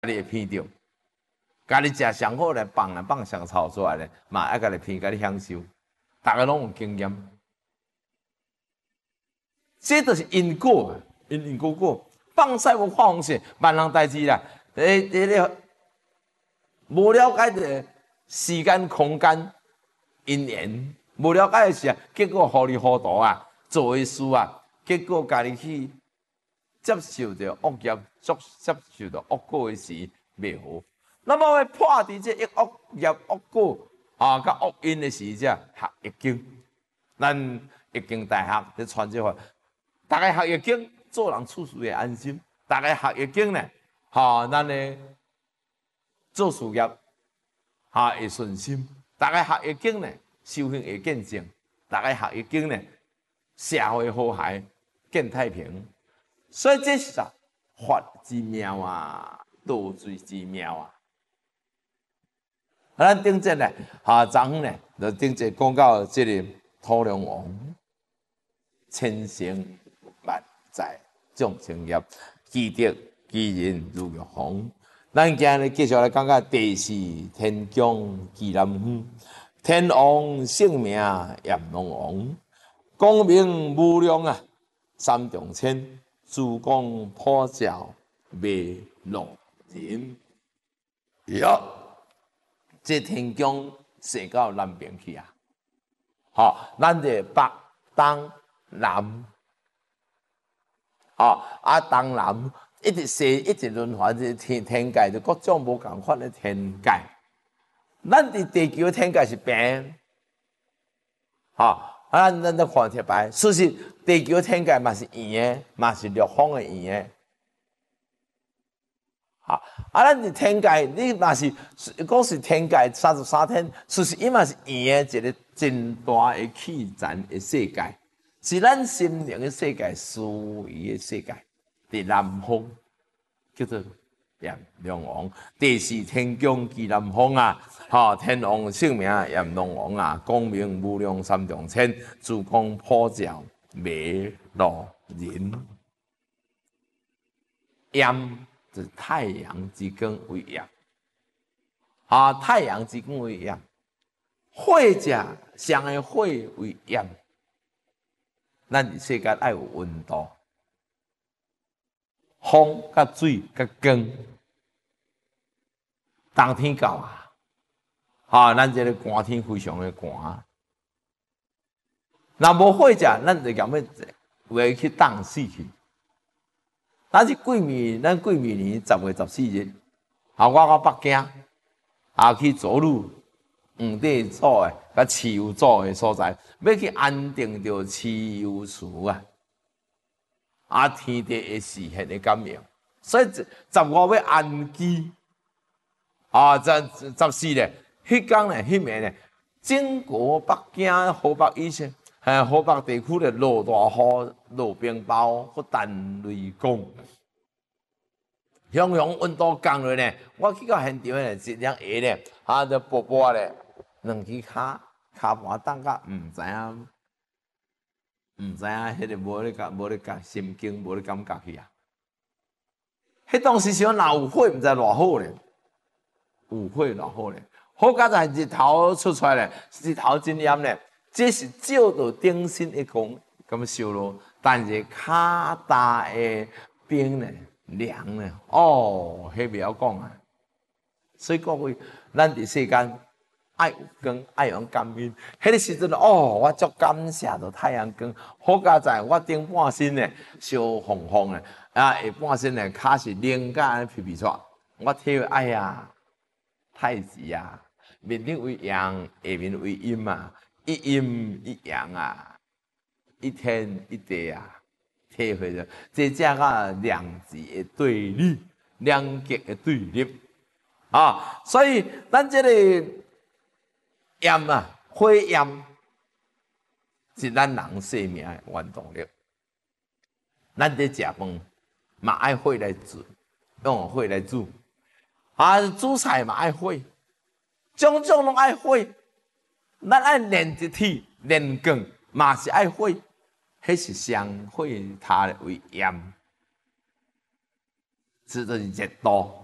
你会偏着，家己食上好咧，放上炒出来咧，嘛爱家己偏，家己享受，大家拢有经验。这就是因果，因果。放屎无看风险，万人代志啦。无了解的时间、空间、因缘，无了解的是啊，结果糊里糊涂啊，做的事啊，结果家己去接受着恶业，接受着恶果的时，袂好。那么要破除这一恶业、恶果啊，甲恶因的时，则学易经。咱易经大学咧传这话，大家学易经，做人处事会安心。大家学易经呢，咱呢做事业会顺心。大家学易经呢，修行会见证。大家学易经呢，社会和諧，见太平。所以这是啥？法之妙啊，道水之妙啊！咱顶节呢，昨昏呢，就顶节讲到这个土龙王，千生万载众生业，积德积人如玉皇。咱今日继续来讲讲第四天宫纪南府，天王性命阎罗王，光明无量啊，三重天，珠光普照未落人。哟，这天宫射到南边去啊！咱这北东南，东南一直射，一直轮环，这天界就各种无共款的天界。咱伫地球的天界是平，咱都看铁牌。事实地球的天界嘛是圆的，嘛是六方的圆的。咱伫天界，你嘛是讲是天界33天，事实伊嘛是圆的一个真大的气层的世界，是咱心灵的世界、思维的世界。伫南方叫做阎罗王，第四天宫纪南方啊！天王性命阎罗王啊，光明无量三重天，珠光普照未落人。阎就是太阳之光为焰，太阳之光为焰，火者上的火为焰。咱伫世界爱有温度，风甲水甲光，冬天到啊，咱这个寒天非常的寒。若无火者，咱就咸要去冻死去。咱是过年10月14日，我到北京，去走路黄帝祖的、甲蚩尤祖的所在，要去安定着蚩尤祠啊！天地的视现的感应，所以15要安基14咧，迄天咧，迄暝咧，整个北京、河北以前。河北地区咧落大雨、落冰雹、或弹雷公，熊熊温度降落咧。我去到现场咧，一辆鞋咧，就薄薄咧，两只骹盘冻甲唔知影，迄个无咧感心经，无咧感觉去啊。迄当时想若有火，唔知偌好咧，有火偌好咧。好佳在日头出来咧，日头真炎咧。这是照到顶身的光咁烧咯，但是骹大的冰呢凉呢，迄袂晓讲啊。所以各位，咱伫世间爱有光，爱用感应。迄个时阵我足感谢着太阳光。好佳在我顶半身呢烧红红的，下半身呢骹是冷甲皮皮喘。我体会哎呀，太极啊，面顶为阳，下面为阴啊。一阴一阳啊，一天一地啊，体会着这正个两极的对立，两极的对立所以咱这个焰火焰是咱人生命的原动力。咱在食饭嘛爱火来煮，用火来煮煮菜嘛爱火，种种拢爱火。咱爱练一体，练光嘛是爱火，迄是相火塔为焰，这就是热度。